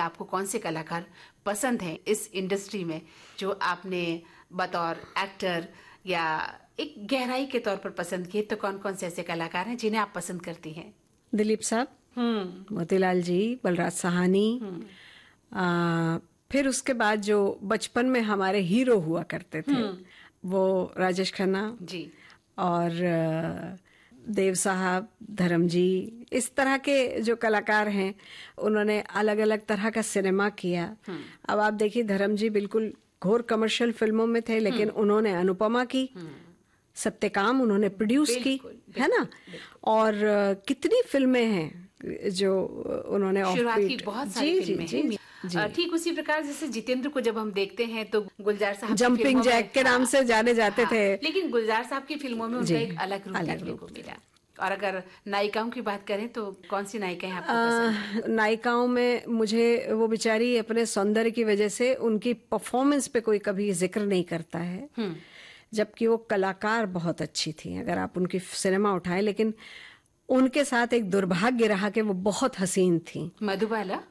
आपको कौन से कलाकार पसंद हैं इस इंडस्ट्री में, जो आपने बतौर एक्टर या एक गहराई के तौर पर पसंद किए? तो कौन कौन से ऐसे कलाकार हैं जिन्हें आप पसंद करती हैं? दिलीप साहब, मोतीलाल जी, बलराज साहनी, फिर उसके बाद जो बचपन में हमारे हीरो हुआ करते थे वो राजेश खन्ना जी, और देव साहब, धर्म जी, इस तरह के जो कलाकार हैं उन्होंने अलग अलग तरह का सिनेमा किया। अब आप देखिए, धर्म जी बिल्कुल घोर कमर्शियल फिल्मों में थे, लेकिन उन्होंने अनुपमा की, सत्यकाम उन्होंने प्रोड्यूस की, है ना। और कितनी फिल्में हैं जो उन्होंने शुरुआत की, बहुत सारी फिल्में हैं। ठीक उसी प्रकार जैसे जितेंद्र को जब हम देखते हैं तो गुलजार साहब जंपिंग जैक के नाम से जाने जाते थे, लेकिन गुलजार साहब की फिल्मों में उनका एक अलग रूप देखने को मिला। और अगर नायिकाओं की बात करें तो कौन सी नायिकाएं आपको पसंद हैं? नायिकाओं में मुझे वो बेचारी अपने सौंदर्य की वजह से उनकी परफॉर्मेंस पे कोई कभी जिक्र नहीं करता है, जबकि वो कलाकार बहुत अच्छी थी अगर आप उनकी सिनेमा उठाएं। लेकिन उनके साथ एक दुर्भाग्य रहा कि वो बहुत हसीन थी। मधुबाला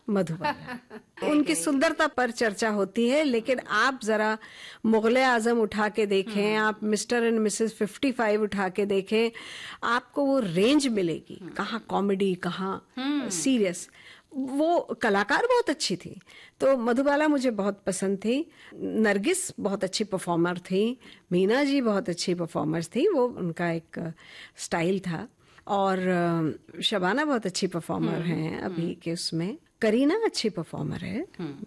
उनकी सुंदरता पर चर्चा होती है, लेकिन आप जरा मुगले आजम उठा के देखें, आप मिस्टर एंड मिसेस 55 उठा के देखें, आपको वो रेंज मिलेगी, कहाँ कॉमेडी कहाँ सीरियस। वो कलाकार बहुत अच्छी थी, तो मधुबाला मुझे बहुत पसंद थी। नरगिस बहुत अच्छी परफॉर्मर थी, मीना जी बहुत अच्छी परफॉर्मर थी, वो उनका एक स्टाइल था। और शबाना बहुत अच्छी परफॉर्मर हैं अभी के उसमें, करीना अच्छी परफॉर्मर है।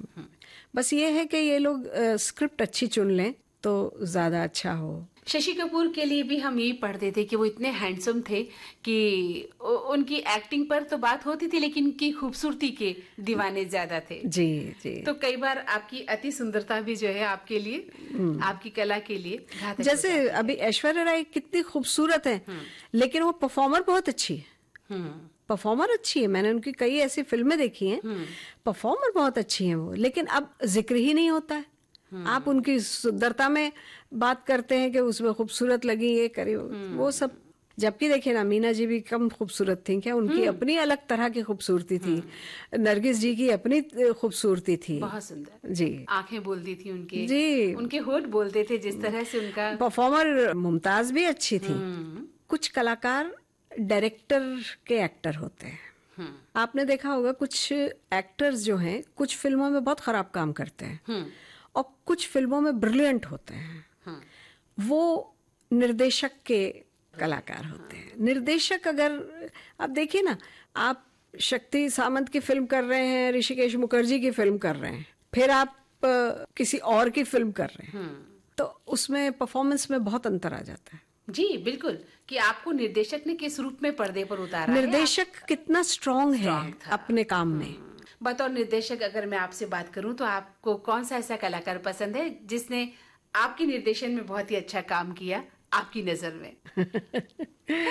बस ये है कि ये लोग स्क्रिप्ट अच्छी चुन लें तो ज्यादा अच्छा हो। शशि कपूर के लिए भी हम यही पढ़ते थे कि वो इतने हैंडसम थे कि उनकी एक्टिंग पर तो बात होती थी, लेकिन उनकी खूबसूरती के दीवाने ज्यादा थे। जी जी। तो कई बार आपकी अति सुंदरता भी जो है आपके लिए, आपकी कला के लिए घातक। जैसे अभी ऐश्वर्या राय कितनी खूबसूरत है, लेकिन वो परफॉर्मर बहुत अच्छी है। परफॉर्मर अच्छी है, मैंने उनकी कई ऐसी फिल्में देखी हैं, परफॉर्मर बहुत अच्छी है वो, लेकिन अब जिक्र ही नहीं होता है। आप उनकी सुंदरता में बात करते हैं कि उसमें खूबसूरत लगी, ये करी, वो सब। जबकि देखिए ना, मीना जी भी कम खूबसूरत थी क्या? उनकी अपनी अलग तरह की खूबसूरती थी। नरगिस जी की अपनी खूबसूरती थी, बहुत सुंदर जी। आंखें बोलती थी उनके, जी, उनके होठ बोलते थे जिस तरह से उनका। परफॉर्मर मुमताज भी अच्छी थी। कुछ कलाकार डायरेक्टर के एक्टर होते हैं। आपने देखा होगा कुछ एक्टर्स जो हैं कुछ फिल्मों में बहुत खराब काम करते हैं और कुछ फिल्मों में ब्रिलियंट होते हैं। वो निर्देशक के कलाकार होते हैं। निर्देशक, अगर आप देखिए ना, आप शक्ति सामंत की फिल्म कर रहे हैं, ऋषिकेश मुखर्जी की फिल्म कर रहे हैं, फिर आप किसी और की फिल्म कर रहे हैं, तो उसमें परफॉर्मेंस में बहुत अंतर आ जाता है। जी बिल्कुल, कि आपको निर्देशक ने किस रूप में पर्दे पर उतारा है, निर्देशक कितना स्ट्रांग है अपने काम में। बतौर निर्देशक अगर मैं आपसे बात करूं तो आपको कौन सा ऐसा कलाकार पसंद है जिसने आपके निर्देशन में बहुत ही अच्छा काम किया आपकी नजर में?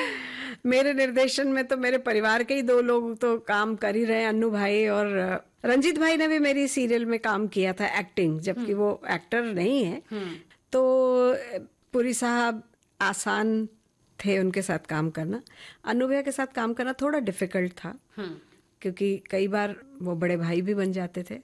मेरे निर्देशन में तो मेरे परिवार के ही 2 लोग तो काम कर ही रहे हैं, अन्नू भाई और रंजीत भाई ने भी मेरी सीरियल में काम किया था एक्टिंग, जबकि वो एक्टर नहीं है। तो पुरी साहब आसान थे उनके साथ काम करना। अन्नू भैया के साथ काम करना थोड़ा डिफिकल्ट था, क्योंकि कई बार वो बड़े भाई भी बन जाते थे।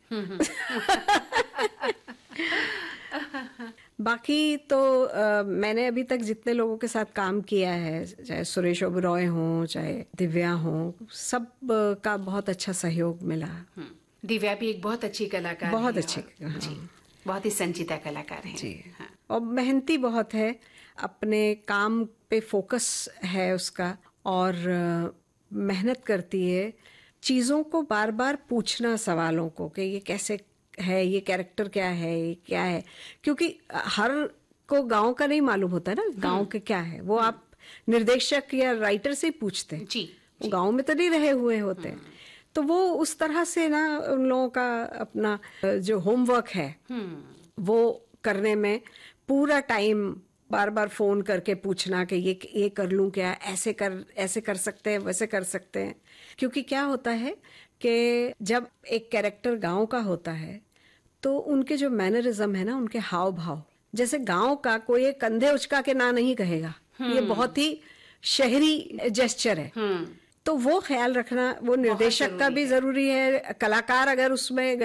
बाकी तो मैंने अभी तक जितने लोगों के साथ काम किया है, चाहे सुरेश ओबरॉय हो, चाहे दिव्या हो, सब का बहुत अच्छा सहयोग मिला। दिव्या भी एक बहुत अच्छी कलाकार, बहुत अच्छी, जी, बहुत ही संजीदा कलाकार है जी। और मेहनती बहुत है, अपने काम पे फोकस है उसका, और मेहनत करती है। चीजों को बार बार पूछना, सवालों को कि ये कैसे है, ये कैरेक्टर क्या है, ये क्या है, क्योंकि हर को गांव का नहीं मालूम होता है ना, गांव के क्या है, वो आप निर्देशक या राइटर से ही पूछते हैं। वो गांव में तो नहीं रहे हुए होते हैं, तो वो उस तरह से ना उन लोगों का अपना जो होमवर्क है वो करने में पूरा टाइम बार बार फोन करके पूछना कि ये कर लूं क्या, ऐसे कर सकते हैं, वैसे कर सकते हैं। क्योंकि क्या होता है कि जब एक कैरेक्टर गांव का होता है तो उनके जो मैनरिज्म है ना, उनके हाव भाव, जैसे गांव का कोई कंधे उचका के ना नहीं कहेगा, ये बहुत ही शहरी जेस्चर है। तो वो ख्याल रखना वो निर्देशक का भी जरूरी है। कलाकार अगर उसमें